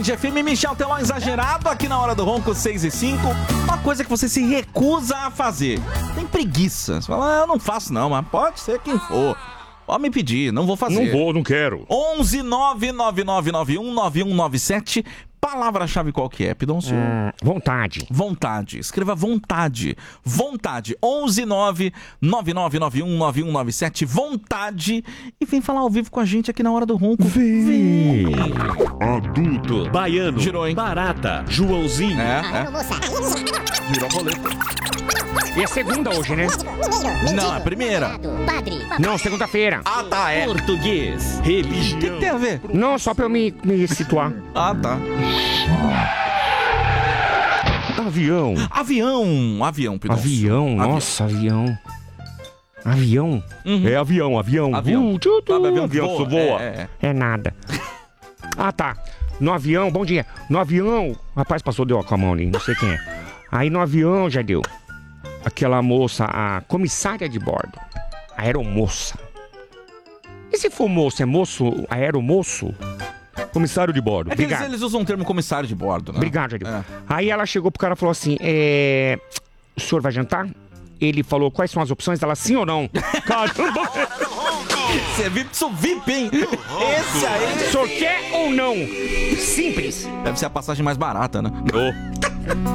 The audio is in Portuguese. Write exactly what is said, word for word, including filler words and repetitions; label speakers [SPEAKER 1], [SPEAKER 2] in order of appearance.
[SPEAKER 1] Band F M, Michel Teló exagerado aqui na Hora do Ronco, seis e cinco. Uma coisa que você se recusa a fazer. Tem preguiça. Você fala, eu não faço não, mas pode ser quem for. Pode me pedir, não vou fazer.
[SPEAKER 2] Não vou, não quero.
[SPEAKER 1] onze nove nove nove nove um nove um nove sete. Palavra-chave qual que é, Pidoncio?
[SPEAKER 2] Hum, vontade.
[SPEAKER 1] Vontade. Escreva vontade. Vontade. onze nove nove nove nove um nove um nove sete. Vontade. E vem falar ao vivo com a gente aqui na Hora do Ronco.
[SPEAKER 2] Vem.
[SPEAKER 3] Adulto. Baiano.
[SPEAKER 1] Girou, hein?
[SPEAKER 3] Barata. Joãozinho.
[SPEAKER 1] É, é. Virou boleto.
[SPEAKER 2] E é segunda hoje, né?
[SPEAKER 1] Não, é primeira.
[SPEAKER 2] Não, segunda-feira.
[SPEAKER 1] Ah, tá, é.
[SPEAKER 3] Português.
[SPEAKER 1] O que,
[SPEAKER 3] Religião.
[SPEAKER 1] que tem a ver?
[SPEAKER 2] Não, só pra eu me, me situar.
[SPEAKER 1] Ah, tá.
[SPEAKER 2] Avião.
[SPEAKER 1] Avião. Avião, Pidoncio.
[SPEAKER 2] Avião, nossa, avião. Avião?
[SPEAKER 1] Uhum.
[SPEAKER 2] É avião, avião.
[SPEAKER 1] Avião.
[SPEAKER 2] Uh, tchu, tchu,
[SPEAKER 1] Sabe, avião
[SPEAKER 2] avião
[SPEAKER 1] que
[SPEAKER 2] que
[SPEAKER 1] voa?
[SPEAKER 2] voa.
[SPEAKER 1] É, é.
[SPEAKER 2] É nada. Ah, tá. No avião, bom dia. No avião, o rapaz passou, deu com a mão ali, não sei quem é. Aí no avião já deu. Aquela moça, a comissária de bordo. A aeromoça. E se for moço, é moço, aeromoço? Comissário de bordo.
[SPEAKER 1] É que eles,
[SPEAKER 2] Obrigado.
[SPEAKER 1] eles usam o termo comissário de bordo, né?
[SPEAKER 2] Obrigado, Jadil.
[SPEAKER 1] É.
[SPEAKER 2] Aí ela chegou pro cara e falou assim, é... o senhor vai jantar? Ele falou, quais são as opções? Ela, sim ou não? Caramba!
[SPEAKER 1] Você é V I P, sou V I P, hein? Esse aí.
[SPEAKER 2] O senhor quer ou não? Simples.
[SPEAKER 1] Deve ser a passagem mais barata, né?
[SPEAKER 2] Oh.